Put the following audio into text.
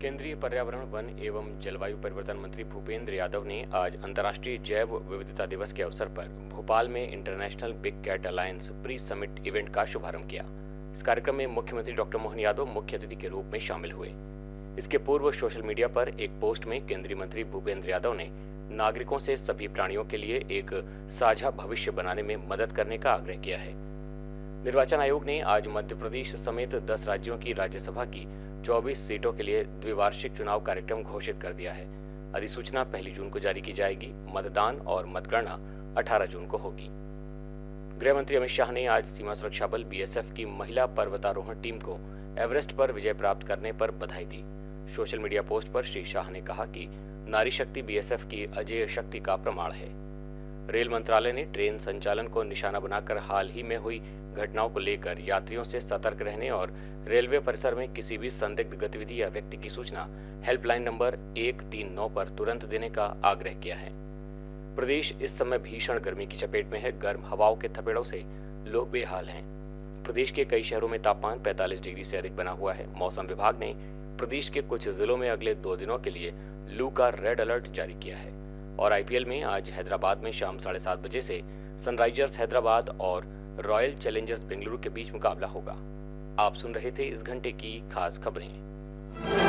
केंद्रीय पर्यावरण, वन एवं जलवायु परिवर्तन मंत्री भूपेंद्र यादव ने आज अंतर्राष्ट्रीय जैव विविधता दिवस के अवसर पर भोपाल में international big cat alliance pre summit event का शुभारंभ किया। इस कार्यक्रम में मुख्यमंत्री डॉक्टर मोहन यादव मुख्य अतिथि के रूप में शामिल हुए। इसके पूर्व सोशल मीडिया पर एक पोस्ट में केंद्रीय मंत्री भूपेंद्र यादव ने नागरिकों से सभी प्राणियों के लिए एक साझा भविष्य बनाने में मदद करने का आग्रह किया है। निर्वाचन आयोग ने आज मध्य प्रदेश समेत 10 राज्यों की राज्यसभा की 24 सीटों के लिए द्विवार्षिक चुनाव कार्यक्रम घोषित कर दिया है। अधिसूचना 1 जून को जारी की जाएगी। मतदान और मतगणना 18 जून को होगी। गृह मंत्री अमित शाह ने आज सीमा सुरक्षा बल बीएसएफ की महिला पर्वतारोहण टीम को एवरेस्ट पर विजय प्राप्त करने पर बधाई दी। सोशल मीडिया पोस्ट पर श्री शाह ने कहा कि नारी शक्ति बीएसएफ की अजेय शक्ति का प्रमाण है। रेल मंत्रालय ने ट्रेन संचालन को निशाना बनाकर हाल ही में हुई घटनाओं को लेकर यात्रियों से सतर्क रहने और रेलवे परिसर में किसी भी संदिग्ध गतिविधि या व्यक्ति की सूचना हेल्पलाइन नंबर 139 पर तुरंत देने का आग्रह किया है। प्रदेश इस समय भीषण गर्मी की चपेट में है। गर्म हवाओं के थपेड़ों से लोग बेहाल हैं। प्रदेश के कई शहरों में तापमान 45 डिग्री से अधिक बना हुआ है। मौसम विभाग ने प्रदेश के कुछ जिलों में अगले 2 दिनों के लिए लू का रेड अलर्ट जारी किया है। और आईपीएल में आज हैदराबाद में शाम 7:30 बजे से सनराइजर्स हैदराबाद और रॉयल चैलेंजर्स बेंगलुरु के बीच मुकाबला होगा। आप सुन रहे थे इस घंटे की खास खबरें।